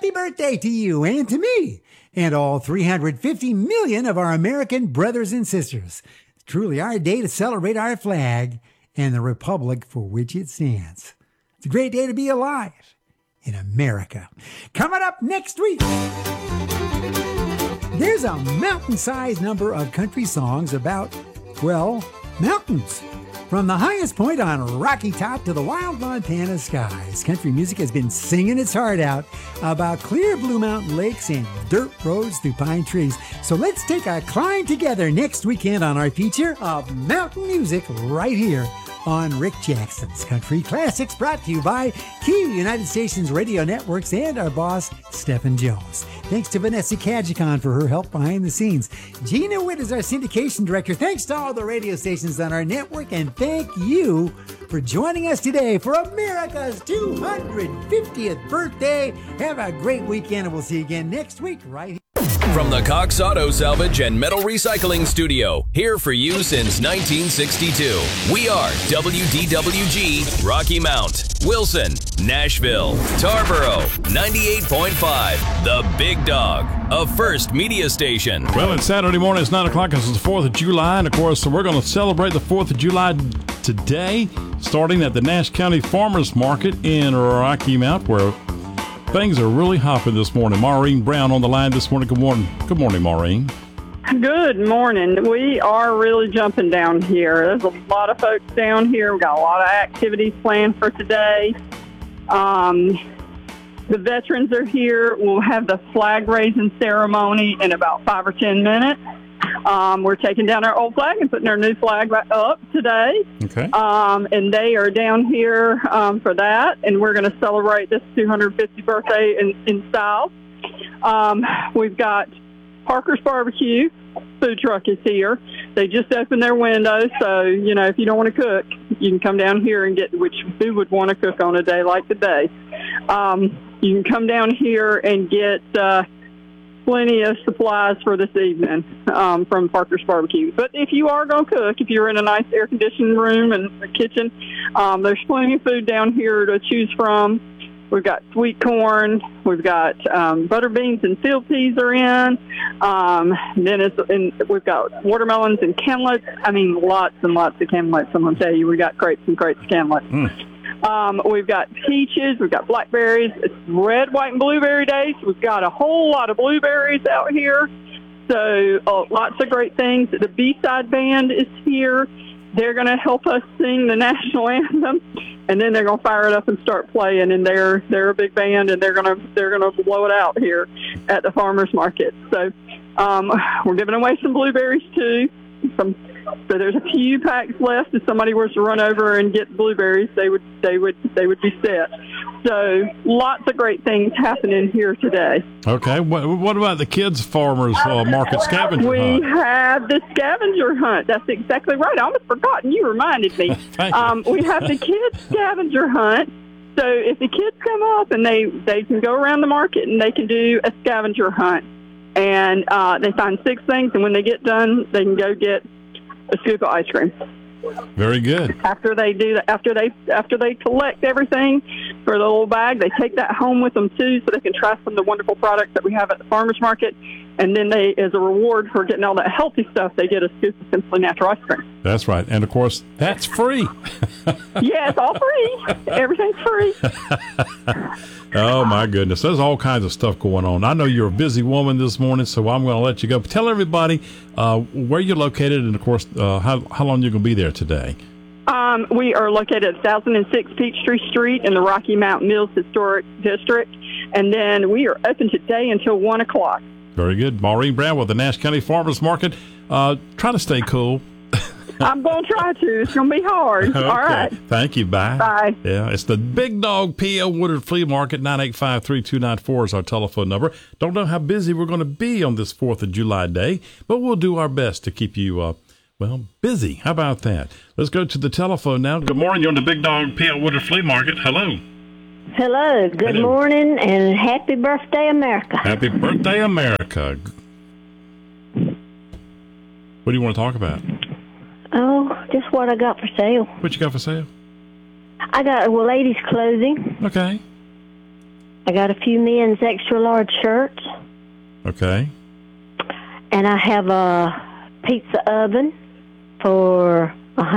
happy birthday to you and to me and all 350 million of our American brothers and sisters. It's truly our day to celebrate our flag and the republic for which it stands. It's a great day to be alive in America. Coming up next week, there's a mountain-sized number of country songs about, well, mountains. From the highest point on Rocky Top to the wild Montana skies, country music has been singing its heart out about clear blue mountain lakes and dirt roads through pine trees. So let's take a climb together next weekend on our feature of mountain music right here on Rick Jackson's Country Classics, brought to you by Key United Stations Radio Networks and our boss, Stephen Jones. Thanks to Vanessa Kajikon for her help behind the scenes. Gina Witt is our syndication director. Thanks to all the radio stations on our network, and thank you for joining us today for America's 250th birthday. Have a great weekend, and we'll see you again next week right here. From the Cox Auto Salvage and Metal Recycling Studio, here for you since 1962. We are WDWG, Rocky Mount, Wilson, Nashville, Tarboro, 98.5, The Big Dog, a First Media Station. Well, it's Saturday morning, it's 9 o'clock, this is the 4th of July, and of course, we're going to celebrate the 4th of July today, starting at the Nash County Farmers Market in Rocky Mount, where things are really hopping this morning. Maureen Brown on the line this morning. Good morning. Good morning, Maureen. Good morning. We are really jumping down here. There's a lot of folks down here. We've got a lot of activities planned for today. The veterans are here. We'll have the flag raising ceremony in about 5 or 10 minutes. We're taking down our old flag and putting our new flag back up today. Okay. And they are down here for that. And we're going to celebrate this 250th birthday in style. We've got Parker's Barbecue food truck is here. They just opened their windows, so, you know, if you don't want to cook, you can come down here and get who would want to cook on a day like today. You can come down here and get plenty of supplies for this evening from Parker's Barbecue. But if you are going to cook, if you're in a nice air-conditioned room and a kitchen, there's plenty of food down here to choose from. We've got sweet corn. We've got butter beans and field peas are in. We've got watermelons and camlets. I mean, lots and lots of camlets. I'm going to tell you, we got crepes and crepes of camlets. We've got peaches. We've got blackberries. It's red, white, and blueberry days. We've got a whole lot of blueberries out here. So lots of great things. The B-side band is here. They're going to help us sing the national anthem, and then they're going to fire it up and start playing. And they're a big band, and they're going to blow it out here at the farmers market. So we're giving away some blueberries too. So there's a few packs left. If somebody was to run over and get blueberries, they would be set. So lots of great things happening here today. Okay. What about the kids' farmers market scavenger hunt? We have the scavenger hunt. That's exactly right. I almost forgotten. You reminded me. We have the kids' scavenger hunt. So if the kids come up and they can go around the market and they can do a scavenger hunt. And they find 6 things, and when they get done, they can go get a scoop of ice cream. Very good. After they do that, after they collect everything for the little bag, they take that home with them too, so they can try some of the wonderful products that we have at the farmers market. And then they, as a reward for getting all that healthy stuff, they get a scoop of Simply Natural ice cream. That's right, and of course, that's free. Yeah, it's all free. Everything's free. Oh, my goodness. There's all kinds of stuff going on. I know you're a busy woman this morning, so I'm going to let you go. Tell everybody where you're located and, of course, how long you're going to be there today. We are located at 1006 Peachtree Street in the Rocky Mount Mills Historic District, and then we are open today until 1 o'clock. Very good. Maureen Brown with the Nash County Farmers Market. Try to stay cool. I'm going to try to. It's going to be hard. Okay. All right. Thank you. Bye. Bye. Yeah, it's the Big Dog P.O. Woodard Flea Market. 985-3294 is our telephone number. Don't know how busy we're going to be on this 4th of July day, but we'll do our best to keep you, busy. How about that? Let's go to the telephone now. Good morning. You're on the Big Dog P.O. Woodard Flea Market. Hello. Hello. Good morning, and happy birthday, America. Happy birthday, America. What do you want to talk about? Oh, just what I got for sale. What you got for sale? I got ladies' clothing. Okay. I got a few men's extra large shirts. Okay. And I have a pizza oven for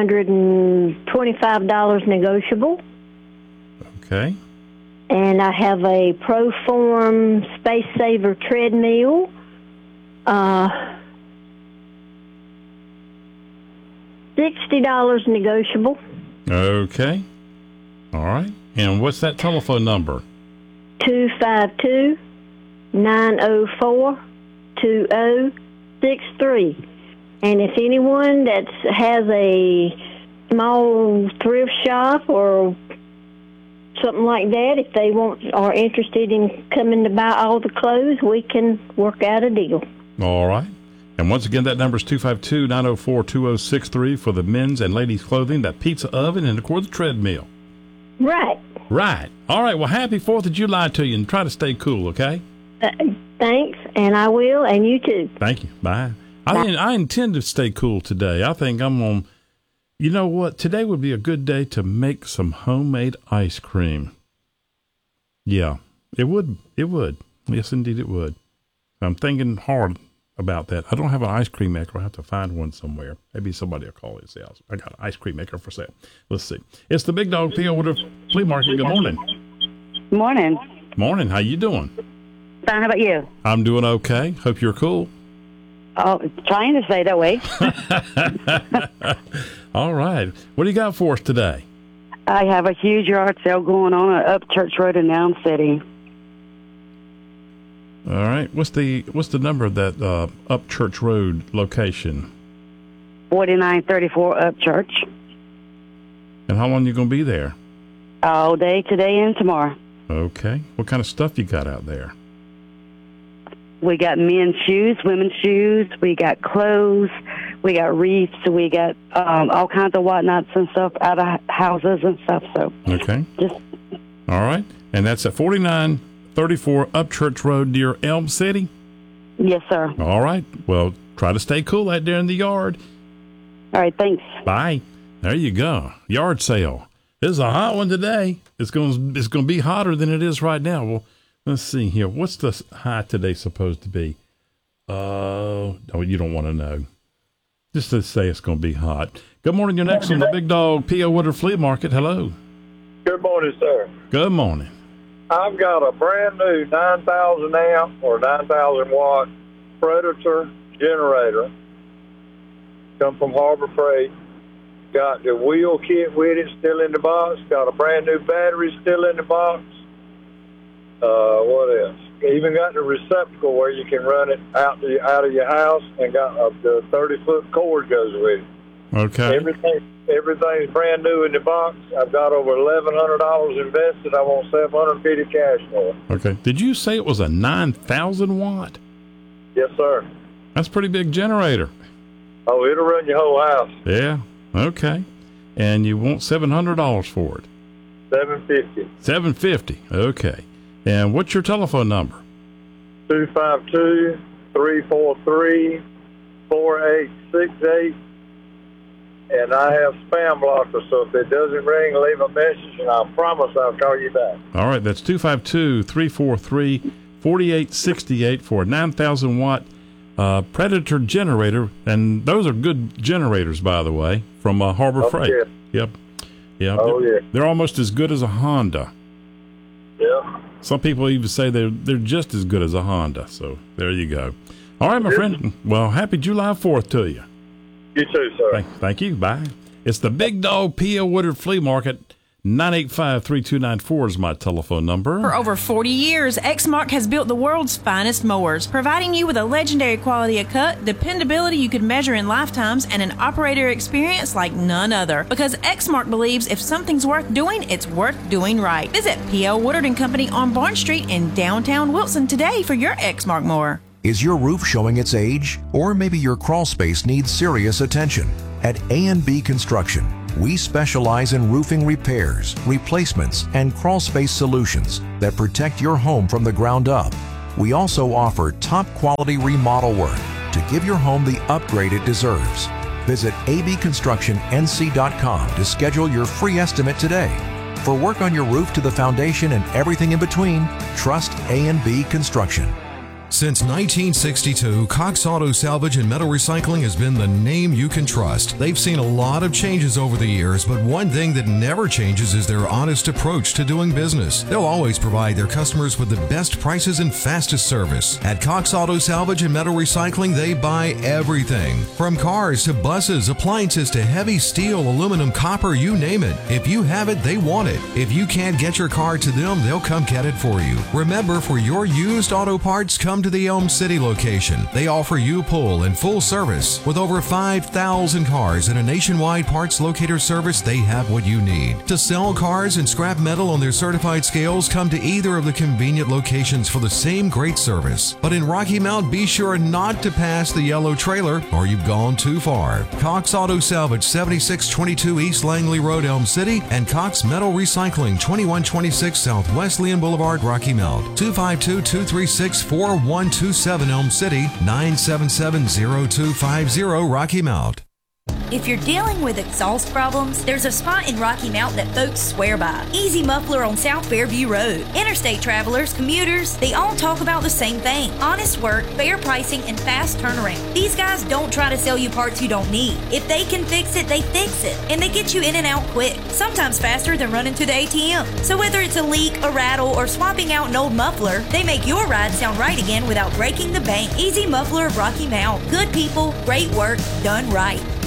$125 negotiable. Okay. And I have a ProForm Space Saver treadmill. $60 negotiable. Okay. All right. And what's that telephone number? 252-904-2063. And if anyone that has a small thrift shop or something like that, if they are interested in coming to buy all the clothes, we can work out a deal. All right. And once again, that number is 252-904-2063 for the men's and ladies' clothing, that pizza oven, and, of course, the treadmill. Right. Right. All right. Well, happy 4th of July to you, and try to stay cool, okay? Thanks, and I will, and you too. Thank you. Bye. I intend to stay cool today. I think I'm on, you know what? Today would be a good day to make some homemade ice cream. Yeah, it would. It would. Yes, indeed it would. I'm thinking hard about that. I don't have an ice cream maker. I'll have to find one somewhere. Maybe somebody will call his house. I got an ice cream maker for sale. Let's see. It's the Big Dog P.O. Woodruff Flea Market. Good morning. Morning. Morning. How you doing? Fine. How about you? I'm doing okay. Hope you're cool. Oh, trying to stay that way. All right. What do you got for us today? I have a huge yard sale going on at Upchurch Road in Elm City. All right. What's the number of that Upchurch Road location? 4934 Upchurch. And how long are you going to be there? All day, today, and tomorrow. Okay. What kind of stuff you got out there? We got men's shoes, women's shoes. We got clothes. We got wreaths. We got all kinds of whatnots and stuff out of houses and stuff. So okay. Just all right. And that's at 4934 Upchurch Road near Elm City? Yes, sir. All right. Well, try to stay cool out there in the yard. All right. Thanks. Bye. There you go. Yard sale. This is a hot one today. It's going to be hotter than it is right now. Well, let's see here. What's the high today supposed to be? Oh, you don't want to know. Just to say it's going to be hot. Good morning. You're next on the Big Dog P.O. Woodruff Flea Market. Hello. Good morning, sir. Good morning. I've got a brand new 9,000 amp or 9,000 watt Predator generator. Come from Harbor Freight. Got the wheel kit with it still in the box. Got a brand new battery still in the box. What else? Even got the receptacle where you can run it out of your house, and got the 30-foot cord goes with it. Okay. Everything's brand new in the box. I've got over $1,100 invested. I want $750 cash for it. Okay. Did you say it was a 9,000 watt? Yes, sir. That's a pretty big generator. Oh, it'll run your whole house. Yeah. Okay. And you want $700 for it? $750. $750. Okay. And what's your telephone number? 252-343-4868. And I have spam blockers, so if it doesn't ring, leave a message, and I promise I'll call you back. All right, that's 252-343-4868 for a 9,000 watt Predator generator, and those are good generators, by the way, from Harbor Freight. Yeah. Yep. Oh, yeah. They're almost as good as a Honda. Yeah. Some people even say they're just as good as a Honda. So there you go. All right, my friend. Well, happy July 4th to you. You too, sir. Thank you. Bye. It's the Big Dog P.O. Woodruff Flea Market. 985-3294 is my telephone number. For over 40 years, Exmark has built the world's finest mowers, providing you with a legendary quality of cut, dependability you could measure in lifetimes, and an operator experience like none other. Because Exmark believes if something's worth doing, it's worth doing right. Visit P.O. Woodard & Company on Barn Street in downtown Wilson today for your Exmark mower. Is your roof showing its age? Or maybe your crawl space needs serious attention? At A&B Construction, we specialize in roofing repairs, replacements, and crawl space solutions that protect your home from the ground up. We also offer top quality remodel work to give your home the upgrade it deserves. Visit abconstructionnc.com to schedule your free estimate today. For work on your roof to the foundation and everything in between, trust A&B Construction. Since 1962, Cox Auto Salvage and Metal Recycling has been the name you can trust. They've seen a lot of changes over the years, but one thing that never changes is their honest approach to doing business. They'll always provide their customers with the best prices and fastest service. At Cox Auto Salvage and Metal Recycling, they buy everything. From cars to buses, appliances to heavy steel, aluminum, copper, you name it. If you have it, they want it. If you can't get your car to them, they'll come get it for you. Remember, for your used auto parts, come to the Elm City location. They offer U-Pull and full service. With over 5,000 cars and a nationwide parts locator service, they have what you need. To sell cars and scrap metal on their certified scales, come to either of the convenient locations for the same great service. But in Rocky Mount, be sure not to pass the yellow trailer or you've gone too far. Cox Auto Salvage, 7622 East Langley Road, Elm City, and Cox Metal Recycling, 2126 South Wesleyan Boulevard, Rocky Mount. 252-236-4127 Elm City, 977-0250 Rocky Mount. If you're dealing with exhaust problems, there's a spot in Rocky Mount that folks swear by. Easy Muffler on South Fairview Road. Interstate travelers, commuters, they all talk about the same thing. Honest work, fair pricing, and fast turnaround. These guys don't try to sell you parts you don't need. If they can fix it, they fix it. And they get you in and out quick. Sometimes faster than running to the ATM. So whether it's a leak, a rattle, or swapping out an old muffler, they make your ride sound right again without breaking the bank. Easy Muffler of Rocky Mount. Good people, great work, done right.